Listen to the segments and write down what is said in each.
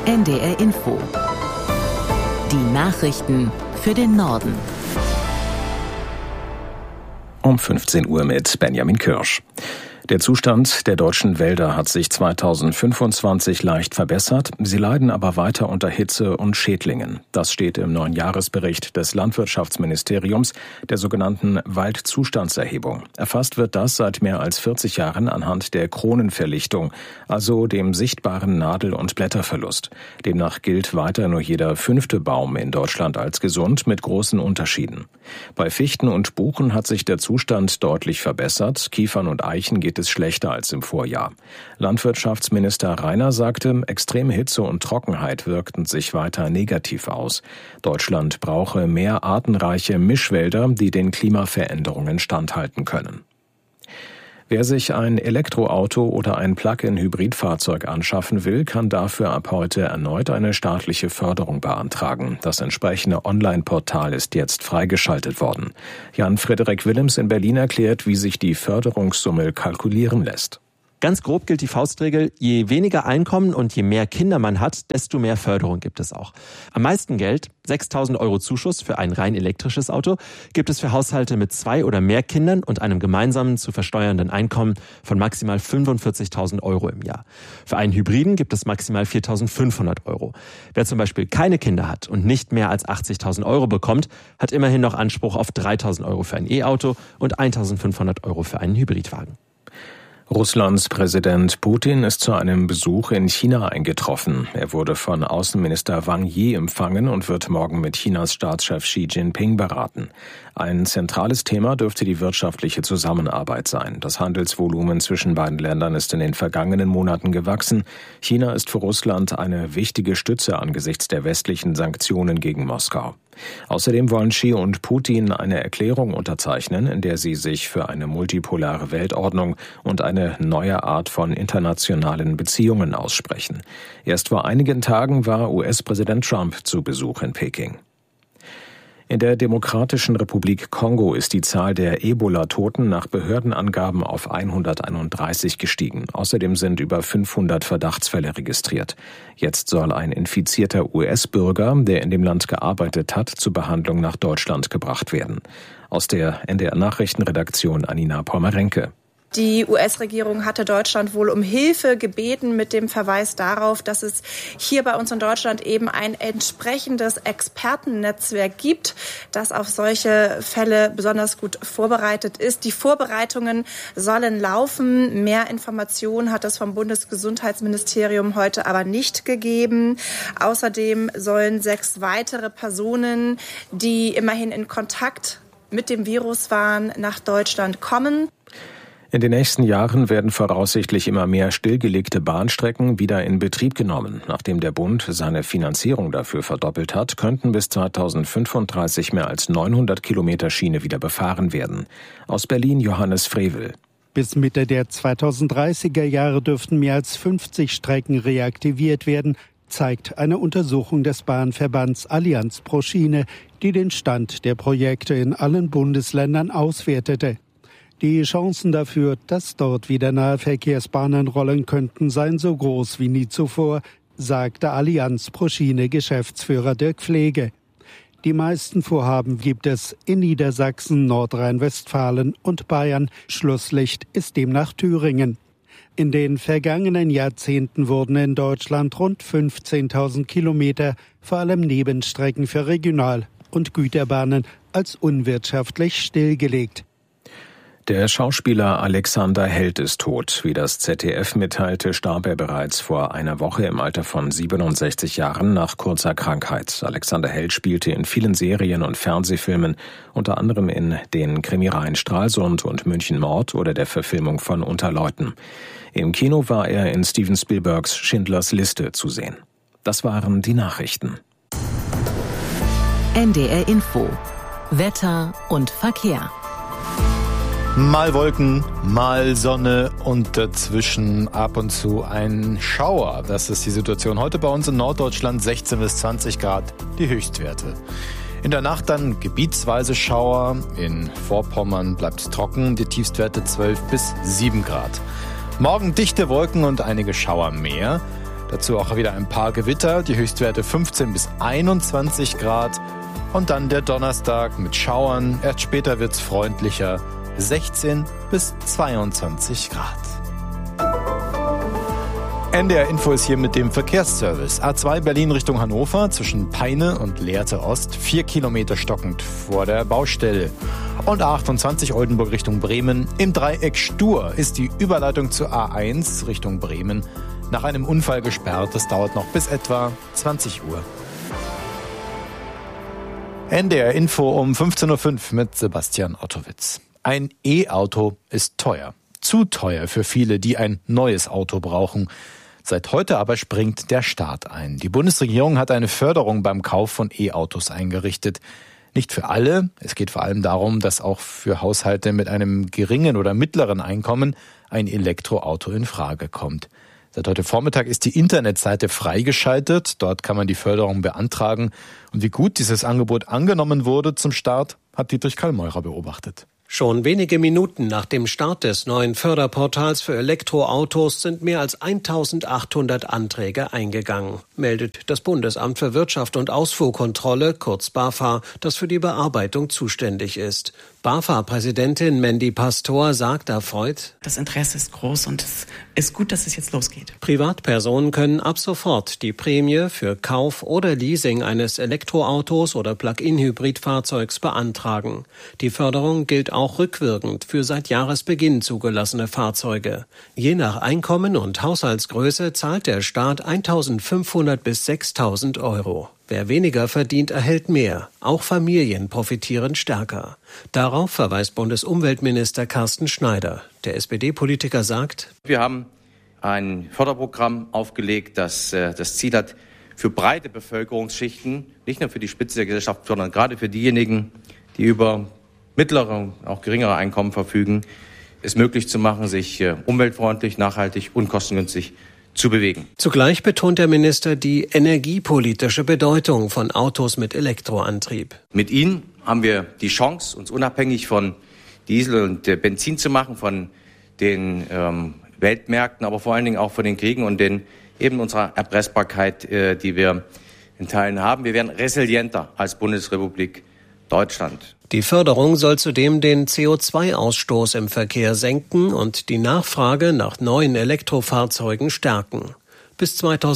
NDR Info. Die Nachrichten für den Norden. Um 15 Uhr mit Benjamin Kirsch. Der Zustand der deutschen Wälder hat sich 2025 leicht verbessert. Sie leiden aber weiter unter Hitze und Schädlingen. Das steht im neuen Jahresbericht des Landwirtschaftsministeriums, der sogenannten Waldzustandserhebung. Erfasst wird das seit mehr als 40 Jahren anhand der Kronenverlichtung, also dem sichtbaren Nadel- und Blätterverlust. Demnach gilt weiter nur jeder 5. Baum in Deutschland als gesund, mit großen Unterschieden. Bei Fichten und Buchen hat sich der Zustand deutlich verbessert. Kiefern und Eichen geht es schlechter als im Vorjahr. Landwirtschaftsminister Rainer sagte, extreme Hitze und Trockenheit wirkten sich weiter negativ aus. Deutschland brauche mehr artenreiche Mischwälder, die den Klimaveränderungen standhalten können. Wer sich ein Elektroauto oder ein Plug-in-Hybridfahrzeug anschaffen will, kann dafür ab heute erneut eine staatliche Förderung beantragen. Das entsprechende Online-Portal ist jetzt freigeschaltet worden. Jan-Frederik Willems in Berlin erklärt, wie sich die Förderungssumme kalkulieren lässt. Ganz grob gilt die Faustregel, je weniger Einkommen und je mehr Kinder man hat, desto mehr Förderung gibt es auch. Am meisten Geld, 6.000 € Zuschuss für ein rein elektrisches Auto, gibt es für Haushalte mit 2 oder mehr Kindern und einem gemeinsamen zu versteuernden Einkommen von maximal 45.000 € im Jahr. Für einen Hybriden gibt es maximal 4.500 €. Wer zum Beispiel keine Kinder hat und nicht mehr als 80.000 € bekommt, hat immerhin noch Anspruch auf 3.000 € für ein E-Auto und 1.500 € für einen Hybridwagen. Russlands Präsident Putin ist zu einem Besuch in China eingetroffen. Er wurde von Außenminister Wang Yi empfangen und wird morgen mit Chinas Staatschef Xi Jinping beraten. Ein zentrales Thema dürfte die wirtschaftliche Zusammenarbeit sein. Das Handelsvolumen zwischen beiden Ländern ist in den vergangenen Monaten gewachsen. China ist für Russland eine wichtige Stütze angesichts der westlichen Sanktionen gegen Moskau. Außerdem wollen Xi und Putin eine Erklärung unterzeichnen, in der sie sich für eine multipolare Weltordnung und eine neue Art von internationalen Beziehungen aussprechen. Erst vor einigen Tagen war US-Präsident Trump zu Besuch in Peking. In der Demokratischen Republik Kongo ist die Zahl der Ebola-Toten nach Behördenangaben auf 131 gestiegen. Außerdem sind über 500 Verdachtsfälle registriert. Jetzt soll ein infizierter US-Bürger, der in dem Land gearbeitet hat, zur Behandlung nach Deutschland gebracht werden. Aus der NDR-Nachrichtenredaktion Anina Pommerenke. Die US-Regierung hatte Deutschland wohl um Hilfe gebeten mit dem Verweis darauf, dass es hier bei uns in Deutschland eben ein entsprechendes Expertennetzwerk gibt, das auf solche Fälle besonders gut vorbereitet ist. Die Vorbereitungen sollen laufen. Mehr Informationen hat es vom Bundesgesundheitsministerium heute aber nicht gegeben. Außerdem sollen 6 weitere Personen, die immerhin in Kontakt mit dem Virus waren, nach Deutschland kommen. In den nächsten Jahren werden voraussichtlich immer mehr stillgelegte Bahnstrecken wieder in Betrieb genommen. Nachdem der Bund seine Finanzierung dafür verdoppelt hat, könnten bis 2035 mehr als 900 Kilometer Schiene wieder befahren werden. Aus Berlin Johannes Frevel. Bis Mitte der 2030er Jahre dürften mehr als 50 Strecken reaktiviert werden, zeigt eine Untersuchung des Bahnverbands Allianz pro Schiene, die den Stand der Projekte in allen Bundesländern auswertete. Die Chancen dafür, dass dort wieder Nahverkehrsbahnen rollen könnten, seien so groß wie nie zuvor, sagte Allianz pro Schiene Geschäftsführer Dirk Pflege. Die meisten Vorhaben gibt es in Niedersachsen, Nordrhein-Westfalen und Bayern. Schlusslicht ist demnach Thüringen. In den vergangenen Jahrzehnten wurden in Deutschland rund 15.000 Kilometer, vor allem Nebenstrecken für Regional- und Güterbahnen, als unwirtschaftlich stillgelegt. Der Schauspieler Alexander Held ist tot. Wie das ZDF mitteilte, starb er bereits vor einer Woche im Alter von 67 Jahren nach kurzer Krankheit. Alexander Held spielte in vielen Serien und Fernsehfilmen, unter anderem in den Krimireihen Stralsund und München Mord oder der Verfilmung von Unterleuten. Im Kino war er in Steven Spielbergs Schindlers Liste zu sehen. Das waren die Nachrichten. NDR Info. Wetter und Verkehr. Mal Wolken, mal Sonne und dazwischen ab und zu ein Schauer. Das ist die Situation heute bei uns in Norddeutschland, 16 bis 20 Grad, die Höchstwerte. In der Nacht dann gebietsweise Schauer, in Vorpommern bleibt es trocken, die Tiefstwerte 12 bis 7 Grad. Morgen dichte Wolken und einige Schauer mehr. Dazu auch wieder ein paar Gewitter, die Höchstwerte 15 bis 21 Grad. Und dann der Donnerstag mit Schauern. Erst später wird's freundlicher, 16 bis 22 Grad. NDR Info ist hier mit dem Verkehrsservice. A2 Berlin Richtung Hannover zwischen Peine und Lehrte Ost 4 Kilometer stockend vor der Baustelle. Und A28 Oldenburg Richtung Bremen. Im Dreieck Stur ist die Überleitung zur A1 Richtung Bremen nach einem Unfall gesperrt. Das dauert noch bis etwa 20 Uhr. NDR Info um 15.05 Uhr mit Sebastian Ottowitz. Ein E-Auto ist teuer. Zu teuer für viele, die ein neues Auto brauchen. Seit heute aber springt der Staat ein. Die Bundesregierung hat eine Förderung beim Kauf von E-Autos eingerichtet. Nicht für alle. Es geht vor allem darum, dass auch für Haushalte mit einem geringen oder mittleren Einkommen ein Elektroauto in Frage kommt. Seit heute Vormittag ist die Internetseite freigeschaltet. Dort kann man die Förderung beantragen. Und wie gut dieses Angebot angenommen wurde zum Start, hat Dietrich Kallmeurer beobachtet. Schon wenige Minuten nach dem Start des neuen Förderportals für Elektroautos sind mehr als 1.800 Anträge eingegangen, meldet das Bundesamt für Wirtschaft und Ausfuhrkontrolle, kurz BAFA, das für die Bearbeitung zuständig ist. BAFA-Präsidentin Mandy Pastor sagt erfreut: Das Interesse ist groß und es ist gut, dass es jetzt losgeht. Privatpersonen können ab sofort die Prämie für Kauf oder Leasing eines Elektroautos oder Plug-in-Hybridfahrzeugs beantragen. Die Förderung gilt auch rückwirkend für seit Jahresbeginn zugelassene Fahrzeuge. Je nach Einkommen und Haushaltsgröße zahlt der Staat 1.500 bis 6.000 Euro. Wer weniger verdient, erhält mehr. Auch Familien profitieren stärker. Darauf verweist Bundesumweltminister Carsten Schneider. Der SPD-Politiker sagt: Wir haben ein Förderprogramm aufgelegt, das das Ziel hat, für breite Bevölkerungsschichten, nicht nur für die Spitze der Gesellschaft, sondern gerade für diejenigen, die über mittlere, auch geringere Einkommen verfügen, es möglich zu machen, sich umweltfreundlich, nachhaltig und kostengünstig zu bewegen. Zugleich betont der Minister die energiepolitische Bedeutung von Autos mit Elektroantrieb. Mit ihnen haben wir die Chance, uns unabhängig von Diesel und Benzin zu machen, von den Weltmärkten, aber vor allen Dingen auch von den Kriegen und eben unserer Erpressbarkeit, die wir in Teilen haben. Wir werden resilienter als Bundesrepublik Deutschland. Die Förderung soll zudem den CO2-Ausstoß im Verkehr senken und die Nachfrage nach neuen Elektrofahrzeugen stärken. Bis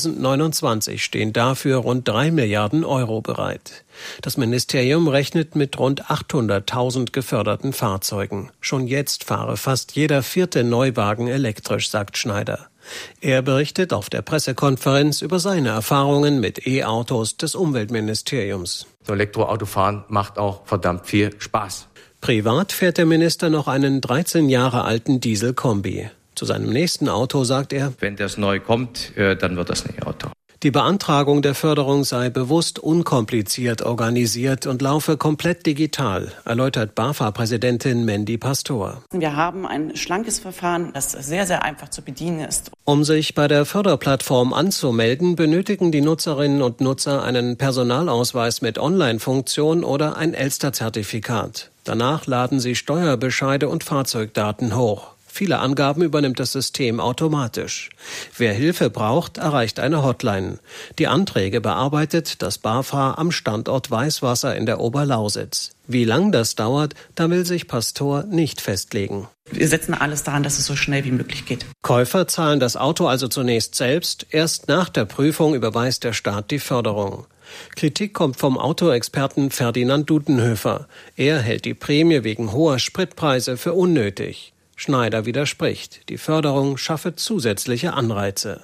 2029 stehen dafür rund 3 Milliarden Euro bereit. Das Ministerium rechnet mit rund 800.000 geförderten Fahrzeugen. Schon jetzt fahre fast jeder 4. Neuwagen elektrisch, sagt Schneider. Er berichtet auf der Pressekonferenz über seine Erfahrungen mit E-Autos des Umweltministeriums. So Elektroautofahren macht auch verdammt viel Spaß. Privat fährt der Minister noch einen 13 Jahre alten Diesel-Kombi. Zu seinem nächsten Auto sagt er: Wenn das neu kommt, dann wird das ein E-Auto. Die Beantragung der Förderung sei bewusst unkompliziert organisiert und laufe komplett digital, erläutert BAFA-Präsidentin Mandy Pastor. Wir haben ein schlankes Verfahren, das sehr, sehr einfach zu bedienen ist. Um sich bei der Förderplattform anzumelden, benötigen die Nutzerinnen und Nutzer einen Personalausweis mit Online-Funktion oder ein Elster-Zertifikat. Danach laden sie Steuerbescheide und Fahrzeugdaten hoch. Viele Angaben übernimmt das System automatisch. Wer Hilfe braucht, erreicht eine Hotline. Die Anträge bearbeitet das BAFA am Standort Weißwasser in der Oberlausitz. Wie lang das dauert, da will sich Pastor nicht festlegen. Wir setzen alles daran, dass es so schnell wie möglich geht. Käufer zahlen das Auto also zunächst selbst. Erst nach der Prüfung überweist der Staat die Förderung. Kritik kommt vom Autoexperten Ferdinand Dudenhöfer. Er hält die Prämie wegen hoher Spritpreise für unnötig. Schneider widerspricht, die Förderung schaffe zusätzliche Anreize.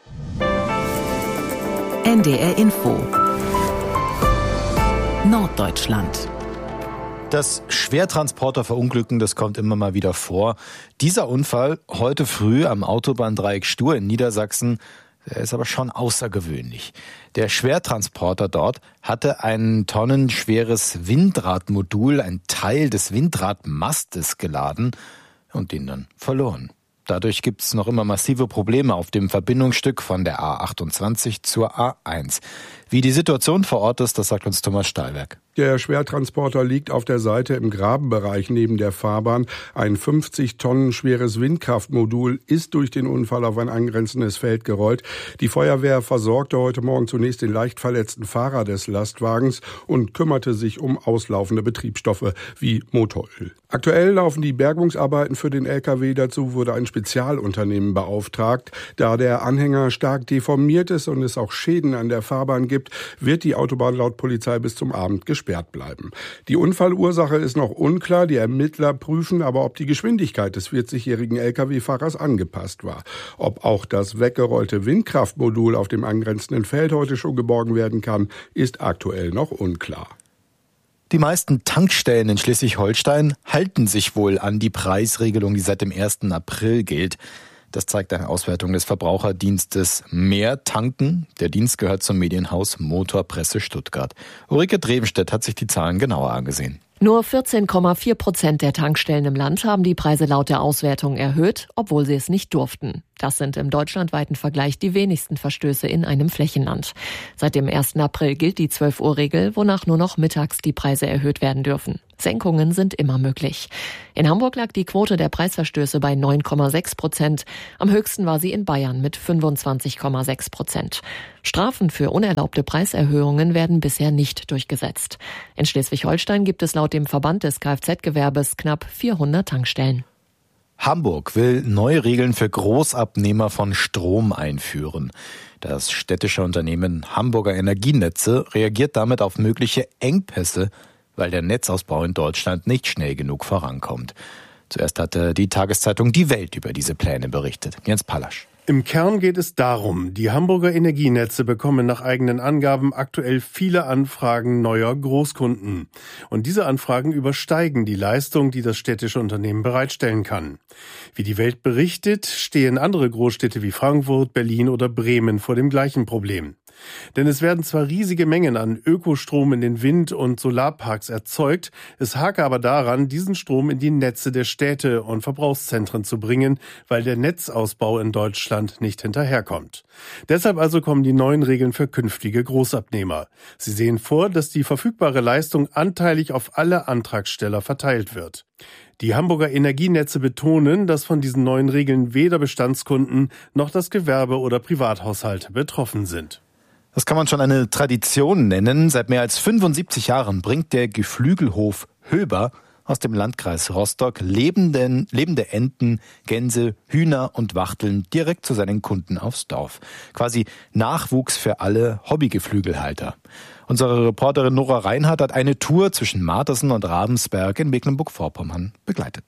NDR Info Norddeutschland. Das Schwertransporter verunglücken, das kommt immer mal wieder vor. Dieser Unfall heute früh am Autobahndreieck Stur in Niedersachsen, der ist aber schon außergewöhnlich. Der Schwertransporter dort hatte ein tonnenschweres Windradmodul, ein Teil des Windradmastes geladen und den dann verloren. Dadurch gibt es noch immer massive Probleme auf dem Verbindungsstück von der A28 zur A1. Wie die Situation vor Ort ist, das sagt uns Thomas Stahlberg. Der Schwertransporter liegt auf der Seite im Grabenbereich neben der Fahrbahn. Ein 50 Tonnen schweres Windkraftmodul ist durch den Unfall auf ein angrenzendes Feld gerollt. Die Feuerwehr versorgte heute Morgen zunächst den leicht verletzten Fahrer des Lastwagens und kümmerte sich um auslaufende Betriebsstoffe wie Motoröl. Aktuell laufen die Bergungsarbeiten für den LKW. Dazu wurde ein Spezialunternehmen beauftragt. Da der Anhänger stark deformiert ist und es auch Schäden an der Fahrbahn gibt, wird die Autobahn laut Polizei bis zum Abend gesperrt bleiben. Die Unfallursache ist noch unklar. Die Ermittler prüfen aber, ob die Geschwindigkeit des 40-jährigen LKW-Fahrers angepasst war. Ob auch das weggerollte Windkraftmodul auf dem angrenzenden Feld heute schon geborgen werden kann, ist aktuell noch unklar. Die meisten Tankstellen in Schleswig-Holstein halten sich wohl an die Preisregelung, die seit dem 1. April gilt. Das zeigt eine Auswertung des Verbraucherdienstes Mehr Tanken. Der Dienst gehört zum Medienhaus Motorpresse Stuttgart. Ulrike Drevenstedt hat sich die Zahlen genauer angesehen. Nur 14,4% der Tankstellen im Land haben die Preise laut der Auswertung erhöht, obwohl sie es nicht durften. Das sind im deutschlandweiten Vergleich die wenigsten Verstöße in einem Flächenland. Seit dem 1. April gilt die 12-Uhr-Regel, wonach nur noch mittags die Preise erhöht werden dürfen. Senkungen sind immer möglich. In Hamburg lag die Quote der Preisverstöße bei 9,6%. Am höchsten war sie in Bayern mit 25,6%. Strafen für unerlaubte Preiserhöhungen werden bisher nicht durchgesetzt. In Schleswig-Holstein gibt es laut dem Verband des Kfz-Gewerbes knapp 400 Tankstellen. Hamburg will neue Regeln für Großabnehmer von Strom einführen. Das städtische Unternehmen Hamburger Energienetze reagiert damit auf mögliche Engpässe, weil der Netzausbau in Deutschland nicht schnell genug vorankommt. Zuerst hatte die Tageszeitung Die Welt über diese Pläne berichtet. Jens Pallasch. Im Kern geht es darum, die Hamburger Energienetze bekommen nach eigenen Angaben aktuell viele Anfragen neuer Großkunden. Und diese Anfragen übersteigen die Leistung, die das städtische Unternehmen bereitstellen kann. Wie die Welt berichtet, stehen andere Großstädte wie Frankfurt, Berlin oder Bremen vor dem gleichen Problem. Denn es werden zwar riesige Mengen an Ökostrom in den Wind- und Solarparks erzeugt, es hake aber daran, diesen Strom in die Netze der Städte und Verbrauchszentren zu bringen, weil der Netzausbau in Deutschland nicht hinterherkommt. Deshalb also kommen die neuen Regeln für künftige Großabnehmer. Sie sehen vor, dass die verfügbare Leistung anteilig auf alle Antragsteller verteilt wird. Die Hamburger Energienetze betonen, dass von diesen neuen Regeln weder Bestandskunden noch das Gewerbe oder Privathaushalte betroffen sind. Das kann man schon eine Tradition nennen. Seit mehr als 75 Jahren bringt der Geflügelhof Höber aus dem Landkreis Rostock lebende Enten, Gänse, Hühner und Wachteln direkt zu seinen Kunden aufs Dorf. Quasi Nachwuchs für alle Hobbygeflügelhalter. Unsere Reporterin Nora Reinhardt hat eine Tour zwischen Martersen und Ravensberg in Mecklenburg-Vorpommern begleitet.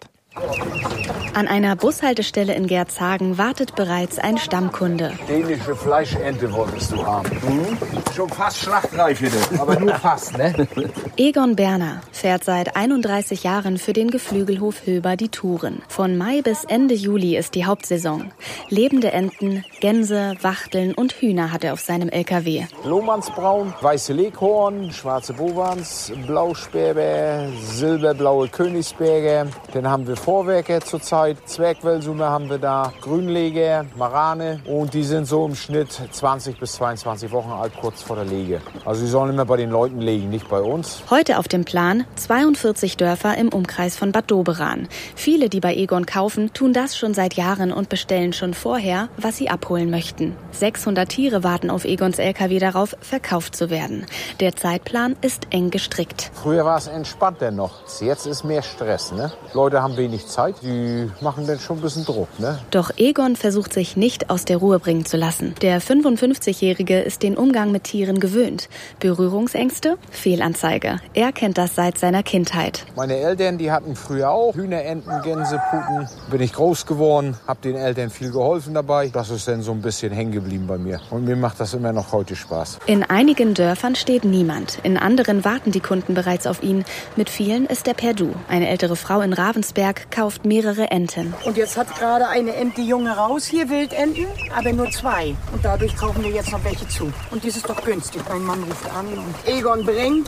An einer Bushaltestelle in Gerzhagen wartet bereits ein Stammkunde. Dänische Fleischente wolltest du haben. Schon fast schlachtreif hier, aber nur fast, ne? Egon Berner fährt seit 31 Jahren für den Geflügelhof Höber die Touren. Von Mai bis Ende Juli ist die Hauptsaison. Lebende Enten, Gänse, Wachteln und Hühner hat er auf seinem LKW. Lohmannsbraun, weiße Leghorn, schwarze Bovans, Blausperber, silberblaue Königsberger. Dann haben wir Vorwerker zurzeit. Zwergwelssumme haben wir da, Grünleger, Marane und die sind so im Schnitt 20 bis 22 Wochen alt, kurz vor der Lege. Also sie sollen immer bei den Leuten legen, nicht bei uns. Heute auf dem Plan 42 Dörfer im Umkreis von Bad Doberan. Viele, die bei Egon kaufen, tun das schon seit Jahren und bestellen schon vorher, was sie abholen möchten. 600 Tiere warten auf Egons LKW darauf, verkauft zu werden. Der Zeitplan ist eng gestrickt. Früher war es entspannter noch. Jetzt ist mehr Stress, ne? Leute haben wenig Zeit, die machen dann schon ein bisschen Druck, ne? Doch Egon versucht sich nicht aus der Ruhe bringen zu lassen. Der 55-Jährige ist den Umgang mit Tieren gewöhnt. Berührungsängste? Fehlanzeige. Er kennt das seit seiner Kindheit. Meine Eltern, die hatten früher auch Hühner, Enten, Gänse, Puten. Bin ich groß geworden, habe den Eltern viel geholfen dabei. Das ist dann so ein bisschen hängen geblieben bei mir. Und mir macht das immer noch heute Spaß. In einigen Dörfern steht niemand. In anderen warten die Kunden bereits auf ihn. Mit vielen ist er per Du. Eine ältere Frau in Ravensberg Hamburg kauft mehrere Enten. Und jetzt hat gerade eine Ente Junge raus, hier Wildenten, aber nur 2. Und dadurch kaufen wir jetzt noch welche zu. Und das ist doch günstig. Mein Mann ruft an und Egon bringt.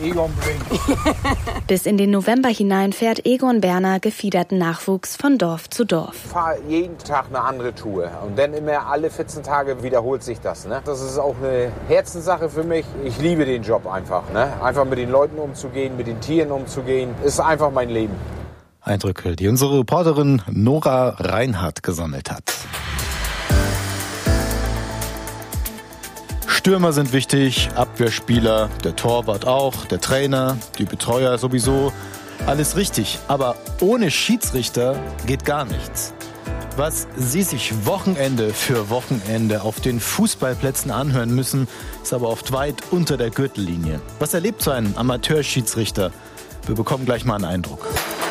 Bis in den November hinein fährt Egon Berner gefiederten Nachwuchs von Dorf zu Dorf. Ich fahre jeden Tag eine andere Tour und dann immer alle 14 Tage wiederholt sich das. Ne? Das ist auch eine Herzenssache für mich. Ich liebe den Job einfach. Ne? Einfach mit den Leuten umzugehen, mit den Tieren umzugehen, ist einfach mein Leben. Eindrücke, die unsere Reporterin Nora Reinhardt gesammelt hat. Stürmer sind wichtig, Abwehrspieler, der Torwart auch, der Trainer, die Betreuer sowieso. Alles richtig, aber ohne Schiedsrichter geht gar nichts. Was Sie sich Wochenende für Wochenende auf den Fußballplätzen anhören müssen, ist aber oft weit unter der Gürtellinie. Was erlebt so ein Amateurschiedsrichter? Wir bekommen gleich mal einen Eindruck.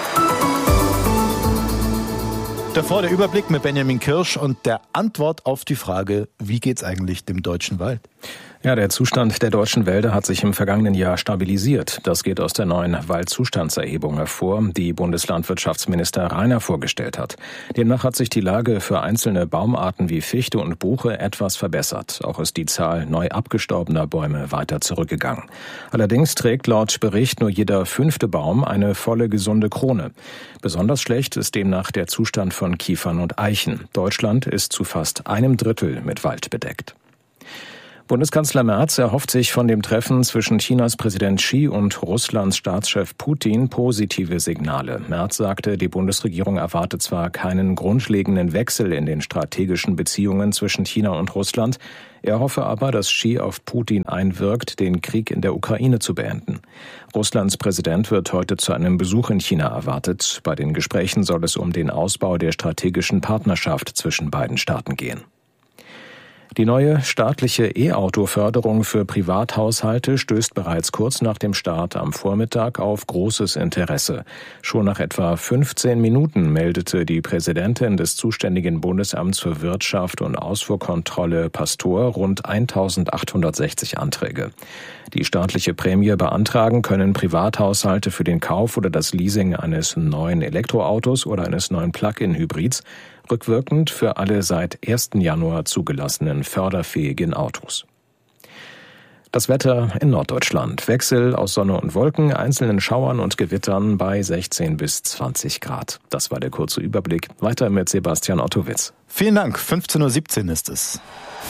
Davor der Überblick mit Benjamin Kirsch und der Antwort auf die Frage, wie geht's eigentlich dem deutschen Wald? Ja, der Zustand der deutschen Wälder hat sich im vergangenen Jahr stabilisiert. Das geht aus der neuen Waldzustandserhebung hervor, die Bundeslandwirtschaftsminister Rainer vorgestellt hat. Demnach hat sich die Lage für einzelne Baumarten wie Fichte und Buche etwas verbessert. Auch ist die Zahl neu abgestorbener Bäume weiter zurückgegangen. Allerdings trägt laut Bericht nur jeder 5. Baum eine volle, gesunde Krone. Besonders schlecht ist demnach der Zustand von Kiefern und Eichen. Deutschland ist zu fast 1/3 mit Wald bedeckt. Bundeskanzler Merz erhofft sich von dem Treffen zwischen Chinas Präsident Xi und Russlands Staatschef Putin positive Signale. Merz sagte, die Bundesregierung erwarte zwar keinen grundlegenden Wechsel in den strategischen Beziehungen zwischen China und Russland, er hoffe aber, dass Xi auf Putin einwirkt, den Krieg in der Ukraine zu beenden. Russlands Präsident wird heute zu einem Besuch in China erwartet. Bei den Gesprächen soll es um den Ausbau der strategischen Partnerschaft zwischen beiden Staaten gehen. Die neue staatliche E-Auto-Förderung für Privathaushalte stößt bereits kurz nach dem Start am Vormittag auf großes Interesse. Schon nach etwa 15 Minuten meldete die Präsidentin des zuständigen Bundesamts für Wirtschaft und Ausfuhrkontrolle Pastor rund 1860 Anträge. Die staatliche Prämie beantragen können Privathaushalte für den Kauf oder das Leasing eines neuen Elektroautos oder eines neuen Plug-in-Hybrids, rückwirkend für alle seit 1. Januar zugelassenen förderfähigen Autos. Das Wetter in Norddeutschland. Wechsel aus Sonne und Wolken, einzelnen Schauern und Gewittern bei 16 bis 20 Grad. Das war der kurze Überblick. Weiter mit Sebastian Ottowitz. Vielen Dank. 15:17 Uhr ist es.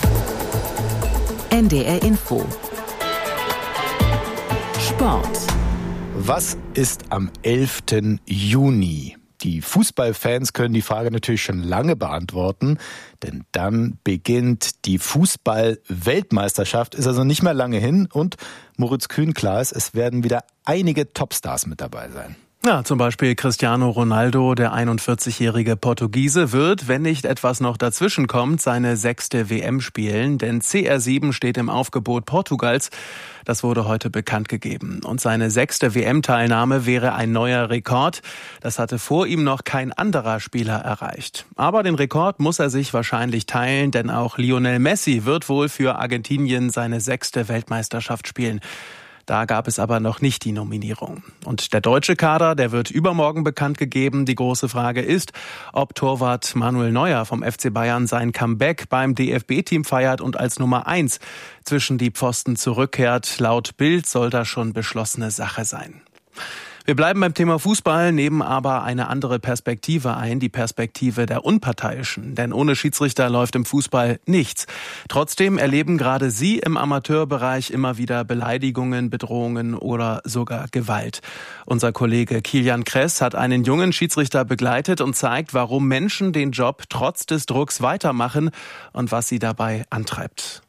NDR Info. Sport. Was ist am 11. Juni? Die Fußballfans können die Frage natürlich schon lange beantworten, denn dann beginnt die Fußball-Weltmeisterschaft, ist also nicht mehr lange hin und Moritz Kühn, klar ist, es werden wieder einige Topstars mit dabei sein. Ja, zum Beispiel Cristiano Ronaldo, der 41-jährige Portugiese, wird, wenn nicht etwas noch dazwischen kommt, seine 6. WM spielen, denn CR7 steht im Aufgebot Portugals. Das wurde heute bekannt gegeben. Und seine 6. WM-Teilnahme wäre ein neuer Rekord. Das hatte vor ihm noch kein anderer Spieler erreicht. Aber den Rekord muss er sich wahrscheinlich teilen, denn auch Lionel Messi wird wohl für Argentinien seine 6. Weltmeisterschaft spielen. Da gab es aber noch nicht die Nominierung. Und der deutsche Kader, der wird übermorgen bekannt gegeben. Die große Frage ist, ob Torwart Manuel Neuer vom FC Bayern sein Comeback beim DFB-Team feiert und als Nummer 1 zwischen die Pfosten zurückkehrt. Laut Bild soll das schon beschlossene Sache sein. Wir bleiben beim Thema Fußball, nehmen aber eine andere Perspektive ein, die Perspektive der Unparteiischen. Denn ohne Schiedsrichter läuft im Fußball nichts. Trotzdem erleben gerade Sie im Amateurbereich immer wieder Beleidigungen, Bedrohungen oder sogar Gewalt. Unser Kollege Kilian Kress hat einen jungen Schiedsrichter begleitet und zeigt, warum Menschen den Job trotz des Drucks weitermachen und was sie dabei antreibt.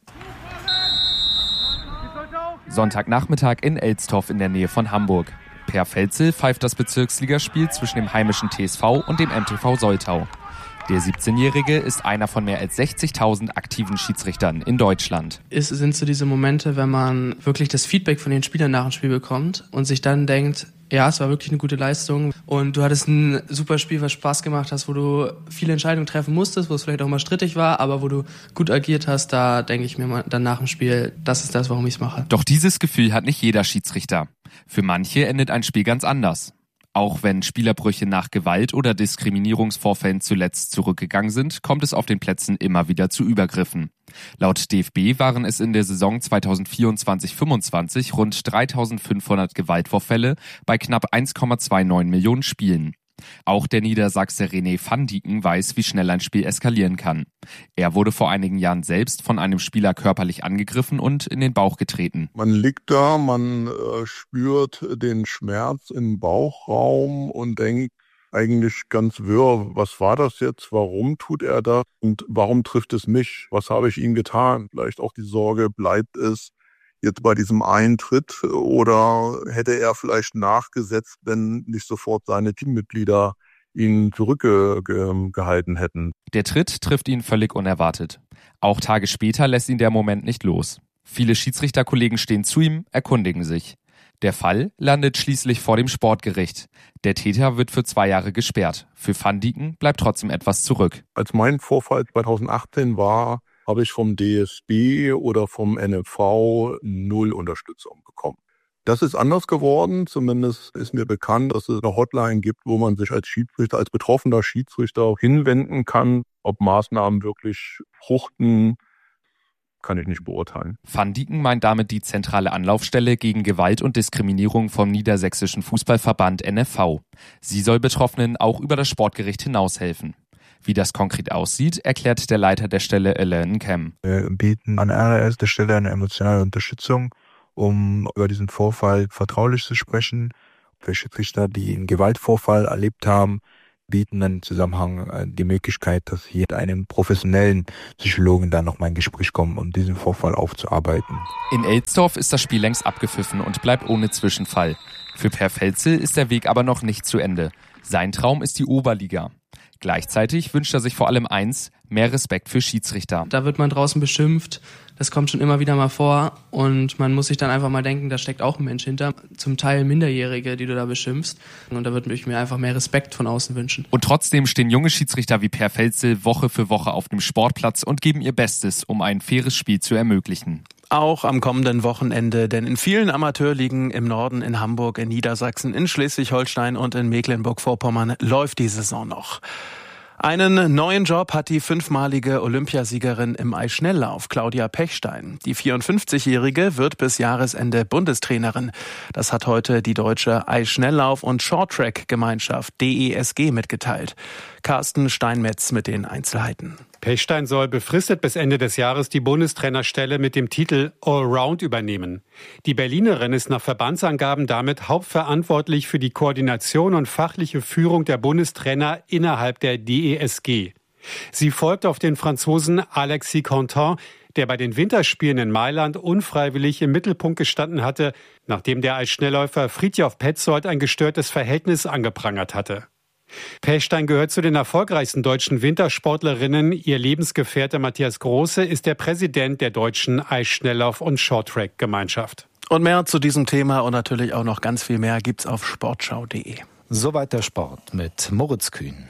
Sonntagnachmittag in Elstorf in der Nähe von Hamburg. Per Felzel pfeift das Bezirksligaspiel zwischen dem heimischen TSV und dem MTV Soltau. Der 17-Jährige ist einer von mehr als 60.000 aktiven Schiedsrichtern in Deutschland. Es sind so diese Momente, wenn man wirklich das Feedback von den Spielern nach dem Spiel bekommt und sich dann denkt, ja, es war wirklich eine gute Leistung und du hattest ein super Spiel, was Spaß gemacht hast, wo du viele Entscheidungen treffen musstest, wo es vielleicht auch mal strittig war, aber wo du gut agiert hast, da denke ich mir mal dann nach dem Spiel, das ist das, warum ich es mache. Doch dieses Gefühl hat nicht jeder Schiedsrichter. Für manche endet ein Spiel ganz anders. Auch wenn Spielerbrüche nach Gewalt oder Diskriminierungsvorfällen zuletzt zurückgegangen sind, kommt es auf den Plätzen immer wieder zu Übergriffen. Laut DFB waren es in der Saison 2024/25 rund 3.500 Gewaltvorfälle bei knapp 1,29 Millionen Spielen. Auch der Niedersachse René van Dieken weiß, wie schnell ein Spiel eskalieren kann. Er wurde vor einigen Jahren selbst von einem Spieler körperlich angegriffen und in den Bauch getreten. Man liegt da, man spürt den Schmerz im Bauchraum und denkt eigentlich ganz wirr, was war das jetzt, warum tut er das und warum trifft es mich, was habe ich ihm getan? Vielleicht auch die Sorge, bleibt es jetzt bei diesem Eintritt oder hätte er vielleicht nachgesetzt, wenn nicht sofort seine Teammitglieder ihn zurückgehalten hätten. Der Tritt trifft ihn völlig unerwartet. Auch Tage später lässt ihn der Moment nicht los. Viele Schiedsrichterkollegen stehen zu ihm, erkundigen sich. Der Fall landet schließlich vor dem Sportgericht. Der Täter wird für 2 Jahre gesperrt. Für van Dieken bleibt trotzdem etwas zurück. Als mein Vorfall 2018 war, habe ich vom DFB oder vom NFV 0 Unterstützung bekommen. Das ist anders geworden. Zumindest ist mir bekannt, dass es eine Hotline gibt, wo man sich als Schiedsrichter, als betroffener Schiedsrichter hinwenden kann. Ob Maßnahmen wirklich fruchten, kann ich nicht beurteilen. Van Dieken meint damit die zentrale Anlaufstelle gegen Gewalt und Diskriminierung vom Niedersächsischen Fußballverband NFV. Sie soll Betroffenen auch über das Sportgericht hinaus helfen. Wie das konkret aussieht, erklärt der Leiter der Stelle Alain Kem. Wir bieten an allererster Stelle eine emotionale Unterstützung, um über diesen Vorfall vertraulich zu sprechen. Für Schiedsrichter, die einen Gewaltvorfall erlebt haben, bieten im Zusammenhang die Möglichkeit, dass hier mit einem professionellen Psychologen dann nochmal ein Gespräch kommen, um diesen Vorfall aufzuarbeiten. In Elsdorf ist das Spiel längst abgepfiffen und bleibt ohne Zwischenfall. Für Per Felzel ist der Weg aber noch nicht zu Ende. Sein Traum ist die Oberliga. Gleichzeitig wünscht er sich vor allem eins, mehr Respekt für Schiedsrichter. Da wird man draußen beschimpft, das kommt schon immer wieder mal vor und man muss sich dann einfach mal denken, da steckt auch ein Mensch hinter, zum Teil Minderjährige, die du da beschimpfst, und da würde ich mir einfach mehr Respekt von außen wünschen. Und trotzdem stehen junge Schiedsrichter wie Per Felzel Woche für Woche auf dem Sportplatz und geben ihr Bestes, um ein faires Spiel zu ermöglichen. Auch am kommenden Wochenende, denn in vielen Amateurligen im Norden, in Hamburg, in Niedersachsen, in Schleswig-Holstein und in Mecklenburg-Vorpommern läuft die Saison noch. Einen neuen Job hat die 5-malige Olympiasiegerin im Eisschnelllauf, Claudia Pechstein. Die 54-Jährige wird bis Jahresende Bundestrainerin. Das hat heute die deutsche Eisschnelllauf- und Shorttrack-Gemeinschaft DESG mitgeteilt. Carsten Steinmetz mit den Einzelheiten. Pechstein soll befristet bis Ende des Jahres die Bundestrainerstelle mit dem Titel Allround übernehmen. Die Berlinerin ist nach Verbandsangaben damit hauptverantwortlich für die Koordination und fachliche Führung der Bundestrainer innerhalb der DESG. Sie folgt auf den Franzosen Alexis Contant, der bei den Winterspielen in Mailand unfreiwillig im Mittelpunkt gestanden hatte, nachdem der Eisschnellläufer Fridtjof Petzold ein gestörtes Verhältnis angeprangert hatte. Pechstein gehört zu den erfolgreichsten deutschen Wintersportlerinnen. Ihr Lebensgefährte Matthias Große ist der Präsident der deutschen Eisschnelllauf- und Shorttrack-Gemeinschaft. Und mehr zu diesem Thema und natürlich auch noch ganz viel mehr gibt's auf sportschau.de. Soweit der Sport mit Moritz Kühn.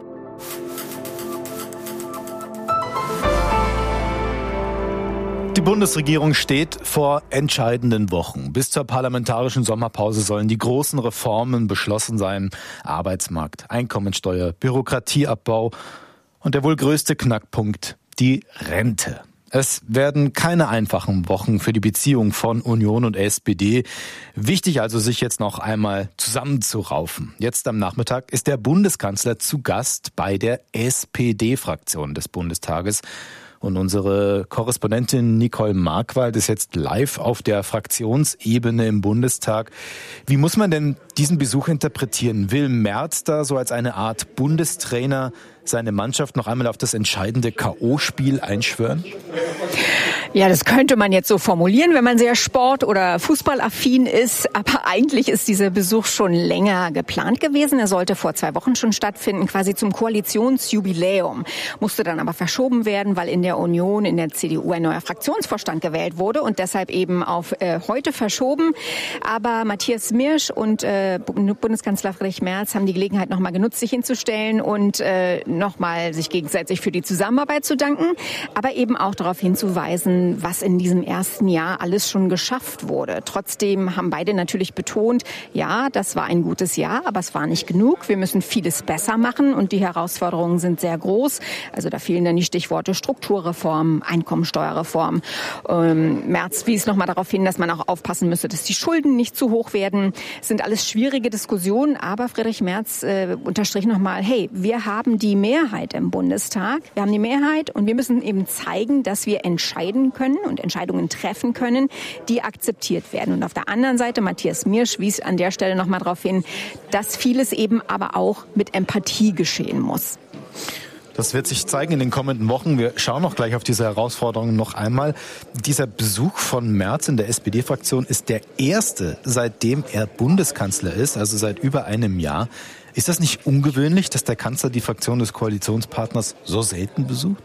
Die Bundesregierung steht vor entscheidenden Wochen. Bis zur parlamentarischen Sommerpause sollen die großen Reformen beschlossen sein. Arbeitsmarkt, Einkommensteuer, Bürokratieabbau und der wohl größte Knackpunkt, die Rente. Es werden keine einfachen Wochen für die Beziehung von Union und SPD. Wichtig also, sich jetzt noch einmal zusammenzuraufen. Jetzt am Nachmittag ist der Bundeskanzler zu Gast bei der SPD-Fraktion des Bundestages. Und unsere Korrespondentin Nicole Markwald ist jetzt live auf der Fraktionsebene im Bundestag. Wie muss man denn diesen Besuch interpretieren? Will Merz da so als eine Art Bundestrainer seine Mannschaft noch einmal auf das entscheidende K.O.-Spiel einschwören? Ja, das könnte man jetzt so formulieren, wenn man sehr sport- oder fußballaffin ist. Aber eigentlich ist dieser Besuch schon länger geplant gewesen. Er sollte vor 2 Wochen schon stattfinden, quasi zum Koalitionsjubiläum. Musste dann aber verschoben werden, weil in der Union, in der CDU ein neuer Fraktionsvorstand gewählt wurde und deshalb eben auf heute verschoben. Aber Matthias Mirsch und Bundeskanzler Friedrich Merz haben die Gelegenheit nochmal genutzt, sich hinzustellen und nochmal sich gegenseitig für die Zusammenarbeit zu danken, aber eben auch darauf hinzuweisen, was in diesem ersten Jahr alles schon geschafft wurde. Trotzdem haben beide natürlich betont, ja, das war ein gutes Jahr, aber es war nicht genug. Wir müssen vieles besser machen und die Herausforderungen sind sehr groß. Also da fehlen dann die Stichworte Strukturreform, Einkommensteuerreform. Merz wies nochmal darauf hin, dass man auch aufpassen müsse, dass die Schulden nicht zu hoch werden. Es sind alles schwierige Diskussionen, aber Friedrich Merz unterstrich nochmal, hey, wir haben die Mehrheit im Bundestag. Wir haben die Mehrheit und wir müssen eben zeigen, dass wir entscheiden können und Entscheidungen treffen können, die akzeptiert werden. Und auf der anderen Seite, Matthias Miersch wies an der Stelle nochmal darauf hin, dass vieles eben aber auch mit Empathie geschehen muss. Das wird sich zeigen in den kommenden Wochen. Wir schauen noch gleich auf diese Herausforderungen noch einmal. Dieser Besuch von Merz in der SPD-Fraktion ist der erste, seitdem er Bundeskanzler ist, also seit über einem Jahr. Ist das nicht ungewöhnlich, dass der Kanzler die Fraktion des Koalitionspartners so selten besucht?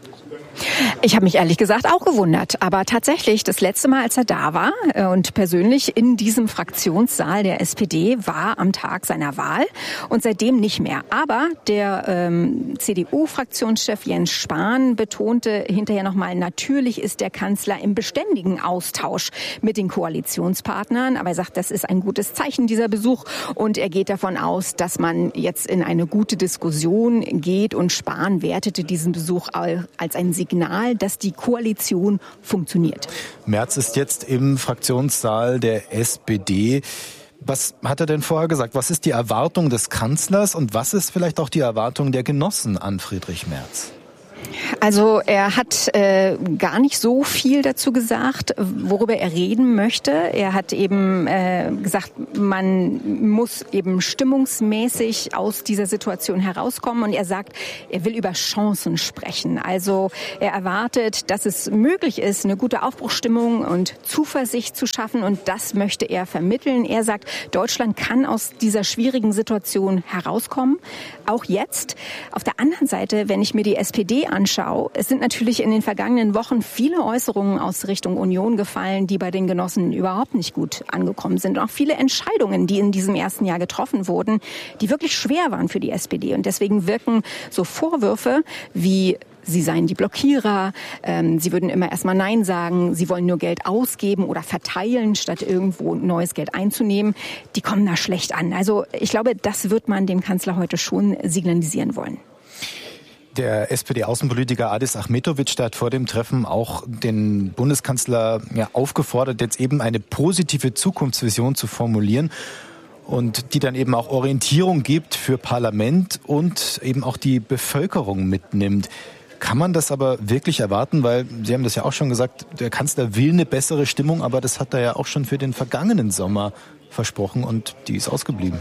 Ich habe mich ehrlich gesagt auch gewundert. Aber tatsächlich, das letzte Mal, als er da war und persönlich in diesem Fraktionssaal der SPD, war am Tag seiner Wahl und seitdem nicht mehr. Aber der CDU-Fraktionschef Jens Spahn betonte hinterher nochmal, natürlich ist der Kanzler im beständigen Austausch mit den Koalitionspartnern. Aber er sagt, das ist ein gutes Zeichen, dieser Besuch. Und er geht davon aus, dass man jetzt in eine gute Diskussion geht. Und Spahn wertete diesen Besuch als ein Signal, dass die Koalition funktioniert. Merz ist jetzt im Fraktionssaal der SPD. Was hat er denn vorher gesagt? Was ist die Erwartung des Kanzlers und was ist vielleicht auch die Erwartung der Genossen an Friedrich Merz? Also er hat gar nicht so viel dazu gesagt, worüber er reden möchte. Er hat eben gesagt, man muss eben stimmungsmäßig aus dieser Situation herauskommen. Und er sagt, er will über Chancen sprechen. Also er erwartet, dass es möglich ist, eine gute Aufbruchsstimmung und Zuversicht zu schaffen. Und das möchte er vermitteln. Er sagt, Deutschland kann aus dieser schwierigen Situation herauskommen. Auch jetzt. Auf der anderen Seite, wenn ich mir die SPD anschaue, es sind natürlich in den vergangenen Wochen viele Äußerungen aus Richtung Union gefallen, die bei den Genossen überhaupt nicht gut angekommen sind. Und auch viele Entscheidungen, die in diesem ersten Jahr getroffen wurden, die wirklich schwer waren für die SPD. Und deswegen wirken so Vorwürfe wie sie seien die Blockierer, sie würden immer erstmal Nein sagen, sie wollen nur Geld ausgeben oder verteilen, statt irgendwo neues Geld einzunehmen. Die kommen da schlecht an. Also ich glaube, das wird man dem Kanzler heute schon signalisieren wollen. Der SPD-Außenpolitiker Adis Ahmetovic, der hat vor dem Treffen auch den Bundeskanzler aufgefordert, jetzt eben eine positive Zukunftsvision zu formulieren und die dann eben auch Orientierung gibt für Parlament und eben auch die Bevölkerung mitnimmt. Kann man das aber wirklich erwarten? Weil Sie haben das ja auch schon gesagt, der Kanzler will eine bessere Stimmung, aber das hat er ja auch schon für den vergangenen Sommer versprochen und die ist ausgeblieben.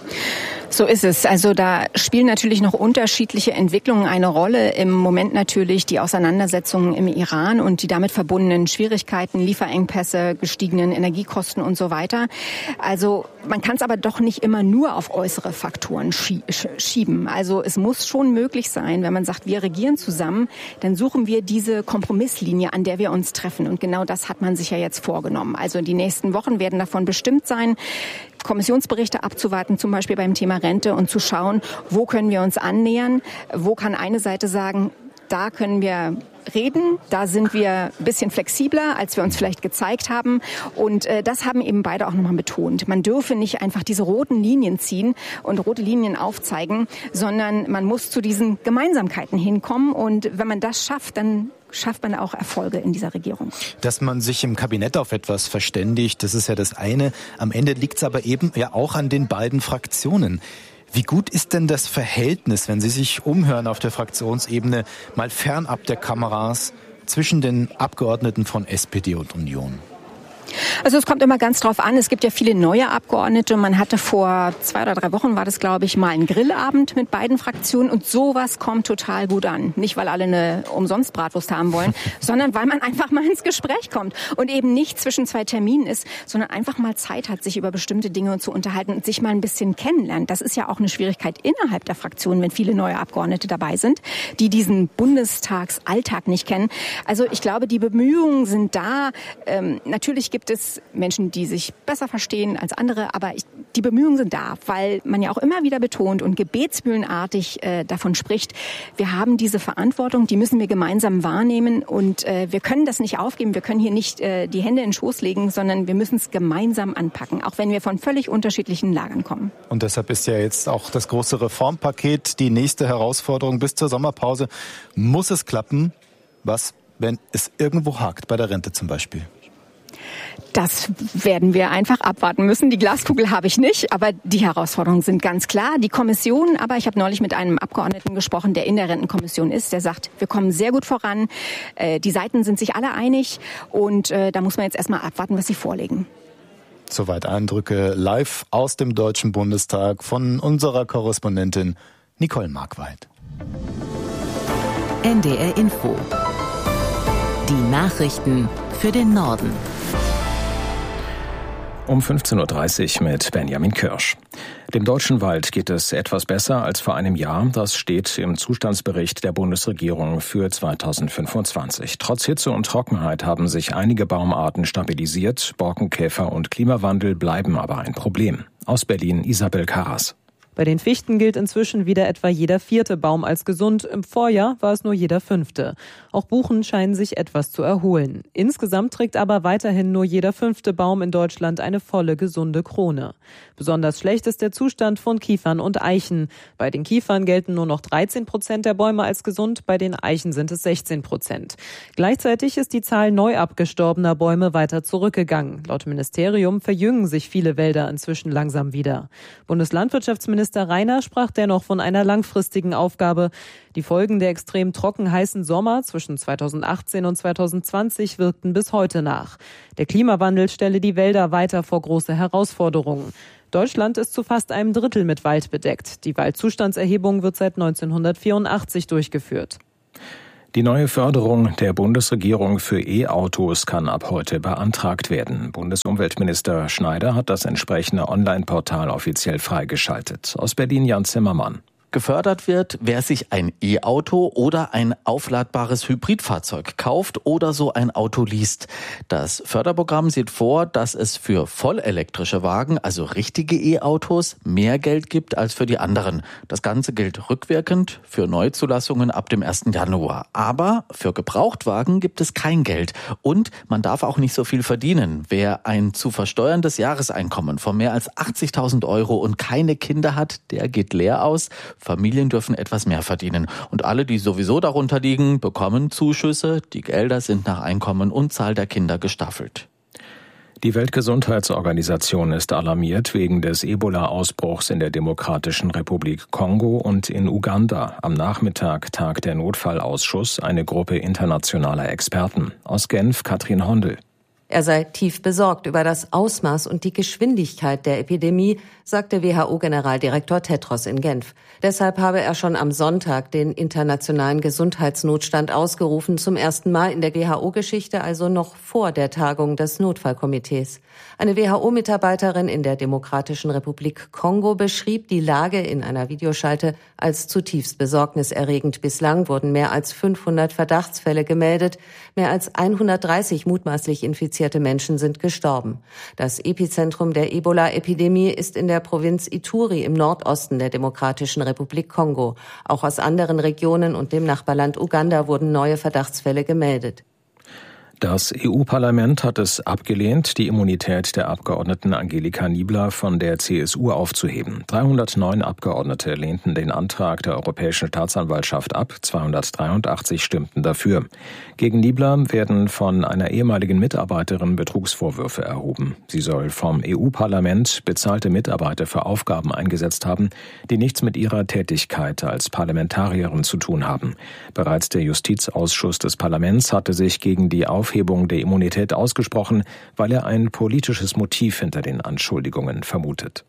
So ist es. Also da spielen natürlich noch unterschiedliche Entwicklungen eine Rolle. Im Moment natürlich die Auseinandersetzungen im Iran und die damit verbundenen Schwierigkeiten, Lieferengpässe, gestiegenen Energiekosten und so weiter. Also man kann es aber doch nicht immer nur auf äußere Faktoren schieben. Also es muss schon möglich sein, wenn man sagt, wir regieren zusammen, dann suchen wir diese Kompromisslinie, an der wir uns treffen. Und genau das hat man sich ja jetzt vorgenommen. Also die nächsten Wochen werden davon bestimmt sein, Kommissionsberichte abzuwarten, zum Beispiel beim Thema Rente und zu schauen, wo können wir uns annähern, wo kann eine Seite sagen, da können wir reden, da sind wir ein bisschen flexibler, als wir uns vielleicht gezeigt haben. Und das haben eben beide auch nochmal betont. Man dürfe nicht einfach diese roten Linien ziehen und rote Linien aufzeigen, sondern man muss zu diesen Gemeinsamkeiten hinkommen. Und wenn man das schafft, dann schafft man auch Erfolge in dieser Regierung. Dass man sich im Kabinett auf etwas verständigt, das ist ja das eine. Am Ende liegt es aber eben ja auch an den beiden Fraktionen. Wie gut ist denn das Verhältnis, wenn Sie sich umhören auf der Fraktionsebene, mal fernab der Kameras, zwischen den Abgeordneten von SPD und Union? Also es kommt immer ganz drauf an. Es gibt ja viele neue Abgeordnete. Man hatte vor 2 oder 3 Wochen, war das glaube ich, mal einen Grillabend mit beiden Fraktionen. Und sowas kommt total gut an. Nicht, weil alle eine umsonst Bratwurst haben wollen, sondern weil man einfach mal ins Gespräch kommt und eben nicht zwischen 2 Terminen ist, sondern einfach mal Zeit hat, sich über bestimmte Dinge zu unterhalten und sich mal ein bisschen kennenlernt. Das ist ja auch eine Schwierigkeit innerhalb der Fraktion, wenn viele neue Abgeordnete dabei sind, die diesen Bundestagsalltag nicht kennen. Also ich glaube, die Bemühungen sind da. Natürlich gibt es Menschen, die sich besser verstehen als andere, aber die Bemühungen sind da, weil man ja auch immer wieder betont und gebetsmühlenartig davon spricht, wir haben diese Verantwortung, die müssen wir gemeinsam wahrnehmen und wir können das nicht aufgeben, wir können hier nicht die Hände in den Schoß legen, sondern wir müssen es gemeinsam anpacken, auch wenn wir von völlig unterschiedlichen Lagern kommen. Und deshalb ist ja jetzt auch das große Reformpaket die nächste Herausforderung bis zur Sommerpause. Muss es klappen? Was, wenn es irgendwo hakt, bei der Rente zum Beispiel? Das werden wir einfach abwarten müssen. Die Glaskugel habe ich nicht, aber die Herausforderungen sind ganz klar. Die Kommission, aber ich habe neulich mit einem Abgeordneten gesprochen, der in der Rentenkommission ist, der sagt, wir kommen sehr gut voran. Die Seiten sind sich alle einig und da muss man jetzt erstmal abwarten, was sie vorlegen. Soweit Eindrücke live aus dem Deutschen Bundestag von unserer Korrespondentin Nicole Markwald. NDR Info. Die Nachrichten für den Norden. Um 15.30 Uhr mit Benjamin Kirsch. Dem deutschen Wald geht es etwas besser als vor einem Jahr. Das steht im Zustandsbericht der Bundesregierung für 2025. Trotz Hitze und Trockenheit haben sich einige Baumarten stabilisiert. Borkenkäfer und Klimawandel bleiben aber ein Problem. Aus Berlin Isabel Karras. Bei den Fichten gilt inzwischen wieder etwa jeder 4. Baum als gesund. Im Vorjahr war es nur jeder 5. Auch Buchen scheinen sich etwas zu erholen. Insgesamt trägt aber weiterhin nur jeder 5. Baum in Deutschland eine volle, gesunde Krone. Besonders schlecht ist der Zustand von Kiefern und Eichen. Bei den Kiefern gelten nur noch 13% der Bäume als gesund, bei den Eichen sind es 16%. Gleichzeitig ist die Zahl neu abgestorbener Bäume weiter zurückgegangen. Laut Ministerium verjüngen sich viele Wälder inzwischen langsam wieder. Bundeslandwirtschaftsminister Rainer sprach dennoch von einer langfristigen Aufgabe. Die Folgen der extrem trocken heißen Sommer zwischen 2018 und 2020 wirkten bis heute nach. Der Klimawandel stelle die Wälder weiter vor große Herausforderungen. Deutschland ist zu fast einem Drittel mit Wald bedeckt. Die Waldzustandserhebung wird seit 1984 durchgeführt. Die neue Förderung der Bundesregierung für E-Autos kann ab heute beantragt werden. Bundesumweltminister Schneider hat das entsprechende Online-Portal offiziell freigeschaltet. Aus Berlin Jan Zimmermann. Gefördert wird, wer sich ein E-Auto oder ein aufladbares Hybridfahrzeug kauft oder so ein Auto liest. Das Förderprogramm sieht vor, dass es für vollelektrische Wagen, also richtige E-Autos, mehr Geld gibt als für die anderen. Das Ganze gilt rückwirkend für Neuzulassungen ab dem 1. Januar. Aber für Gebrauchtwagen gibt es kein Geld. Und man darf auch nicht so viel verdienen. Wer ein zu versteuerndes Jahreseinkommen von mehr als 80.000 € und keine Kinder hat, der geht leer aus. Familien dürfen etwas mehr verdienen. Und alle, die sowieso darunter liegen, bekommen Zuschüsse. Die Gelder sind nach Einkommen und Zahl der Kinder gestaffelt. Die Weltgesundheitsorganisation ist alarmiert wegen des Ebola-Ausbruchs in der Demokratischen Republik Kongo und in Uganda. Am Nachmittag tagt der Notfallausschuss, eine Gruppe internationaler Experten. Aus Genf Katrin Hondel. Er sei tief besorgt über das Ausmaß und die Geschwindigkeit der Epidemie, sagte WHO-Generaldirektor Tedros in Genf. Deshalb habe er schon am Sonntag den internationalen Gesundheitsnotstand ausgerufen, zum ersten Mal in der WHO-Geschichte, also noch vor der Tagung des Notfallkomitees. Eine WHO-Mitarbeiterin in der Demokratischen Republik Kongo beschrieb die Lage in einer Videoschalte als zutiefst besorgniserregend. Bislang wurden mehr als 500 Verdachtsfälle gemeldet. Mehr als 130 mutmaßlich infizierte Menschen sind gestorben. Das Epizentrum der Ebola-Epidemie ist in der Provinz Ituri im Nordosten der Demokratischen Republik Kongo. Auch aus anderen Regionen und dem Nachbarland Uganda wurden neue Verdachtsfälle gemeldet. Das EU-Parlament hat es abgelehnt, die Immunität der Abgeordneten Angelika Niebler von der CSU aufzuheben. 309 Abgeordnete lehnten den Antrag der Europäischen Staatsanwaltschaft ab, 283 stimmten dafür. Gegen Niebler werden von einer ehemaligen Mitarbeiterin Betrugsvorwürfe erhoben. Sie soll vom EU-Parlament bezahlte Mitarbeiter für Aufgaben eingesetzt haben, die nichts mit ihrer Tätigkeit als Parlamentarierin zu tun haben. Bereits der Justizausschuss des Parlaments hatte sich gegen die Aufhebung der Immunität ausgesprochen, weil er ein politisches Motiv hinter den Anschuldigungen vermutet.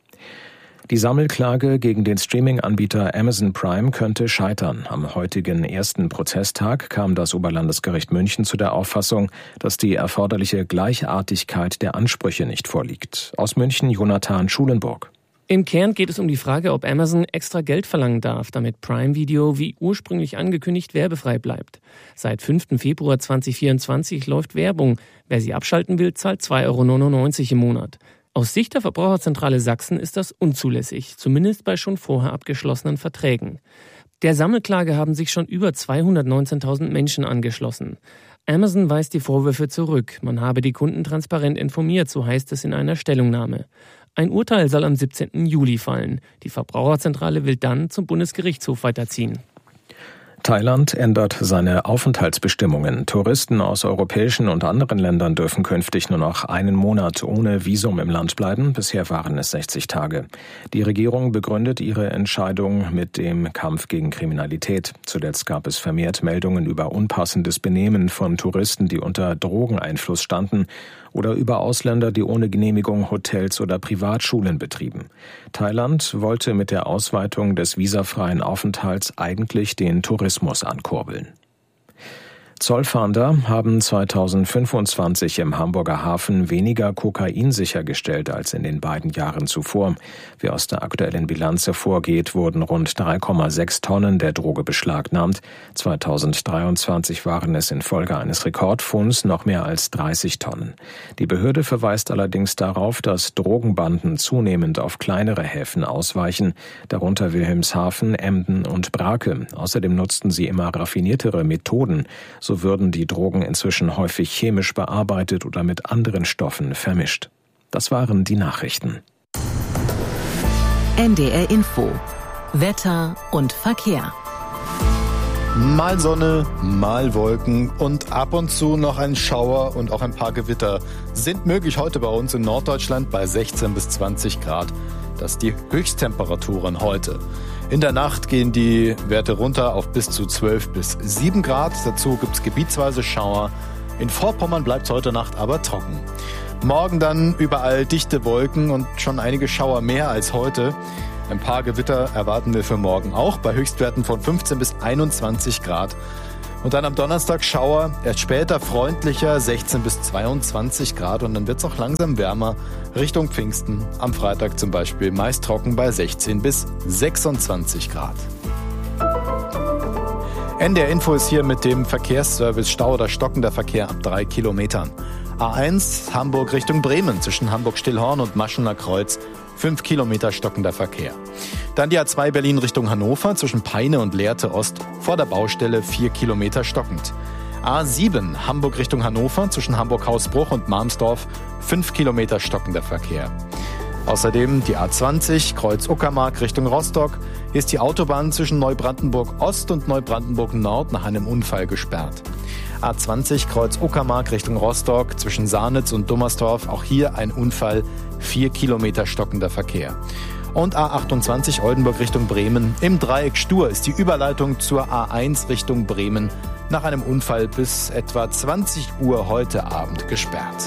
Die Sammelklage gegen den Streaming-Anbieter Amazon Prime könnte scheitern. Am heutigen ersten Prozesstag kam das Oberlandesgericht München zu der Auffassung, dass die erforderliche Gleichartigkeit der Ansprüche nicht vorliegt. Aus München Jonathan Schulenburg. Im Kern geht es um die Frage, ob Amazon extra Geld verlangen darf, damit Prime Video wie ursprünglich angekündigt werbefrei bleibt. Seit 5. Februar 2024 läuft Werbung. Wer sie abschalten will, zahlt 2,99 € im Monat. Aus Sicht der Verbraucherzentrale Sachsen ist das unzulässig, zumindest bei schon vorher abgeschlossenen Verträgen. Der Sammelklage haben sich schon über 219.000 Menschen angeschlossen. Amazon weist die Vorwürfe zurück. Man habe die Kunden transparent informiert, so heißt es in einer Stellungnahme. Ein Urteil soll am 17. Juli fallen. Die Verbraucherzentrale will dann zum Bundesgerichtshof weiterziehen. Thailand ändert seine Aufenthaltsbestimmungen. Touristen aus europäischen und anderen Ländern dürfen künftig nur noch einen Monat ohne Visum im Land bleiben. Bisher waren es 60 Tage. Die Regierung begründet ihre Entscheidung mit dem Kampf gegen Kriminalität. Zuletzt gab es vermehrt Meldungen über unpassendes Benehmen von Touristen, die unter Drogeneinfluss standen, oder über Ausländer, die ohne Genehmigung Hotels oder Privatschulen betrieben. Thailand wollte mit der Ausweitung des visafreien Aufenthalts eigentlich den Tourismus ankurbeln. Zollfahnder haben 2025 im Hamburger Hafen weniger Kokain sichergestellt als in den beiden Jahren zuvor. Wie aus der aktuellen Bilanz hervorgeht, wurden rund 3,6 Tonnen der Droge beschlagnahmt. 2023 waren es infolge eines Rekordfunds noch mehr als 30 Tonnen. Die Behörde verweist allerdings darauf, dass Drogenbanden zunehmend auf kleinere Häfen ausweichen, darunter Wilhelmshaven, Emden und Brake. Außerdem nutzten sie immer raffiniertere Methoden. So würden die Drogen inzwischen häufig chemisch bearbeitet oder mit anderen Stoffen vermischt. Das waren die Nachrichten. NDR Info. Wetter und Verkehr. Mal Sonne, mal Wolken und ab und zu noch ein Schauer und auch ein paar Gewitter sind möglich heute bei uns in Norddeutschland bei 16 bis 20 Grad. Das sind die Höchsttemperaturen heute. In der Nacht gehen die Werte runter auf bis zu 12 bis 7 Grad. Dazu gibt es gebietsweise Schauer. In Vorpommern bleibt es heute Nacht aber trocken. Morgen dann überall dichte Wolken und schon einige Schauer mehr als heute. Ein paar Gewitter erwarten wir für morgen auch bei Höchstwerten von 15 bis 21 Grad. Und dann am Donnerstag Schauer, erst später freundlicher, 16 bis 22 Grad. Und dann wird es auch langsam wärmer Richtung Pfingsten. Am Freitag zum Beispiel meist trocken bei 16 bis 26 Grad. NDR Info ist hier mit dem Verkehrsservice Stau oder stockender Verkehr ab 3 Kilometern. A1 Hamburg Richtung Bremen zwischen Hamburg-Stillhorn und Maschener Kreuz. 5 Kilometer stockender Verkehr. Dann die A2 Berlin Richtung Hannover zwischen Peine und Lehrte Ost vor der Baustelle 4 Kilometer stockend. A7 Hamburg Richtung Hannover zwischen Hamburg-Hausbruch und Marmsdorf 5 Kilometer stockender Verkehr. Außerdem die A20 Kreuz Uckermark Richtung Rostock. Hier ist die Autobahn zwischen Neubrandenburg Ost und Neubrandenburg Nord nach einem Unfall gesperrt. A20 Kreuz Uckermark Richtung Rostock zwischen Sahnitz und Dummersdorf. Auch hier ein Unfall, 4 Kilometer stockender Verkehr. Und A28 Oldenburg Richtung Bremen. Im Dreieck Stur ist die Überleitung zur A1 Richtung Bremen nach einem Unfall bis etwa 20 Uhr heute Abend gesperrt.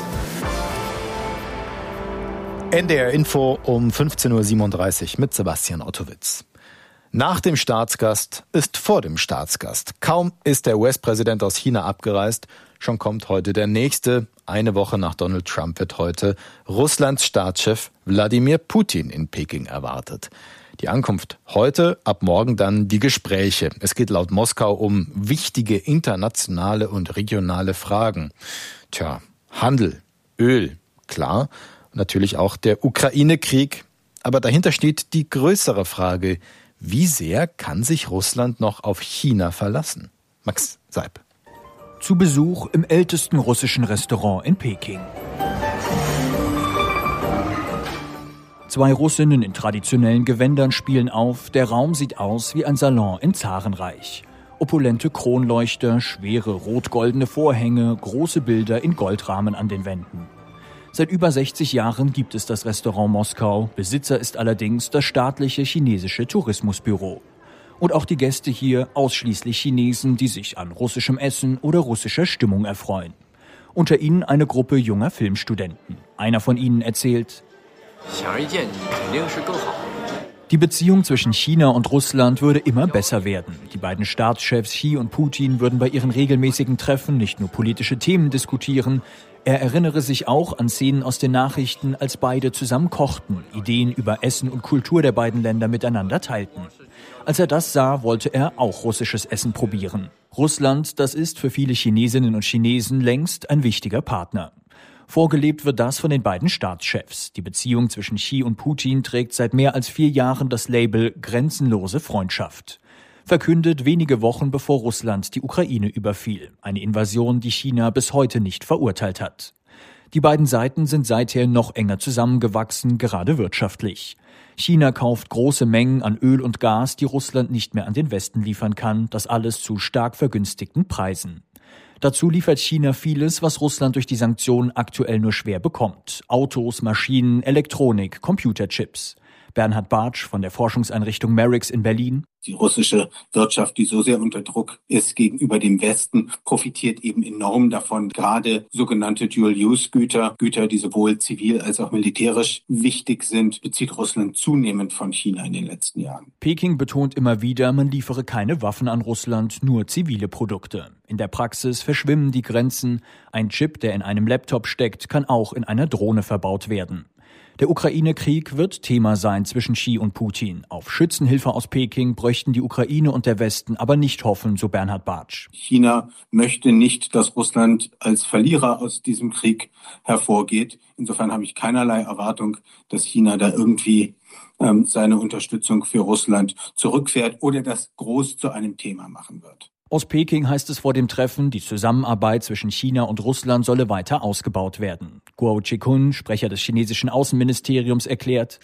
NDR Info um 15.37 Uhr mit Sebastian Ottowitz. Nach dem Staatsgast ist vor dem Staatsgast. Kaum ist der US-Präsident aus China abgereist, schon kommt heute der nächste. Eine Woche nach Donald Trump wird heute Russlands Staatschef Wladimir Putin in Peking erwartet. Die Ankunft heute, ab morgen dann die Gespräche. Es geht laut Moskau um wichtige internationale und regionale Fragen. Handel, Öl, klar, natürlich auch der Ukraine-Krieg. Aber dahinter steht die größere Frage: Wie sehr kann sich Russland noch auf China verlassen? Max Seib. Zu Besuch im ältesten russischen Restaurant in Peking. 2 Russinnen in traditionellen Gewändern spielen auf. Der Raum sieht aus wie ein Salon im Zarenreich. Opulente Kronleuchter, schwere rot-goldene Vorhänge, große Bilder in Goldrahmen an den Wänden. Seit über 60 Jahren gibt es das Restaurant Moskau. Besitzer ist allerdings das staatliche chinesische Tourismusbüro. Und auch die Gäste hier ausschließlich Chinesen, die sich an russischem Essen oder russischer Stimmung erfreuen. Unter ihnen eine Gruppe junger Filmstudenten. Einer von ihnen erzählt: Die Beziehung zwischen China und Russland würde immer besser werden. Die beiden Staatschefs Xi und Putin würden bei ihren regelmäßigen Treffen nicht nur politische Themen diskutieren. Er erinnere sich auch an Szenen aus den Nachrichten, als beide zusammen kochten, Ideen über Essen und Kultur der beiden Länder miteinander teilten. Als er das sah, wollte er auch russisches Essen probieren. Russland, das ist für viele Chinesinnen und Chinesen längst ein wichtiger Partner. Vorgelebt wird das von den beiden Staatschefs. Die Beziehung zwischen Xi und Putin trägt seit mehr als 4 Jahren das Label grenzenlose Freundschaft. Verkündet wenige Wochen bevor Russland die Ukraine überfiel. Eine Invasion, die China bis heute nicht verurteilt hat. Die beiden Seiten sind seither noch enger zusammengewachsen, gerade wirtschaftlich. China kauft große Mengen an Öl und Gas, die Russland nicht mehr an den Westen liefern kann, das alles zu stark vergünstigten Preisen. Dazu liefert China vieles, was Russland durch die Sanktionen aktuell nur schwer bekommt. Autos, Maschinen, Elektronik, Computerchips. Bernhard Bartsch von der Forschungseinrichtung Merix in Berlin. Die russische Wirtschaft, die so sehr unter Druck ist gegenüber dem Westen, profitiert eben enorm davon. Gerade sogenannte Dual-Use-Güter, Güter, die sowohl zivil als auch militärisch wichtig sind, bezieht Russland zunehmend von China in den letzten Jahren. Peking betont immer wieder, man liefere keine Waffen an Russland, nur zivile Produkte. In der Praxis verschwimmen die Grenzen. Ein Chip, der in einem Laptop steckt, kann auch in einer Drohne verbaut werden. Der Ukraine-Krieg wird Thema sein zwischen Xi und Putin. Auf Schützenhilfe aus Peking bräuchten die Ukraine und der Westen aber nicht hoffen, so Bernhard Bartsch. China möchte nicht, dass Russland als Verlierer aus diesem Krieg hervorgeht. Insofern habe ich keinerlei Erwartung, dass China da irgendwie seine Unterstützung für Russland zurückfährt oder das groß zu einem Thema machen wird. Aus Peking heißt es vor dem Treffen, die Zusammenarbeit zwischen China und Russland solle weiter ausgebaut werden. Guo Zhikun, Sprecher des chinesischen Außenministeriums, erklärt,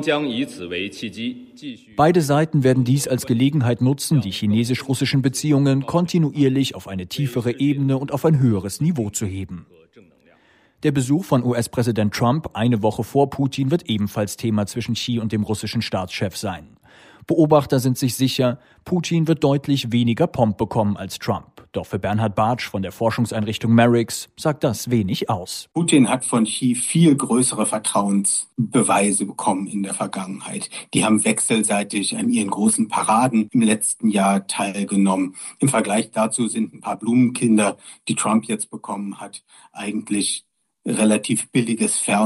beide Seiten werden dies als Gelegenheit nutzen, die chinesisch-russischen Beziehungen kontinuierlich auf eine tiefere Ebene und auf ein höheres Niveau zu heben. Der Besuch von US-Präsident Trump eine Woche vor Putin wird ebenfalls Thema zwischen Xi und dem russischen Staatschef sein. Beobachter sind sich sicher, Putin wird deutlich weniger Pomp bekommen als Trump. Doch für Bernhard Bartsch von der Forschungseinrichtung Merix sagt das wenig aus. Putin hat von Xi viel größere Vertrauensbeweise bekommen in der Vergangenheit. Die haben wechselseitig an ihren großen Paraden im letzten Jahr teilgenommen. Im Vergleich dazu sind ein paar Blumenkinder, die Trump jetzt bekommen hat, eigentlich relativ billiges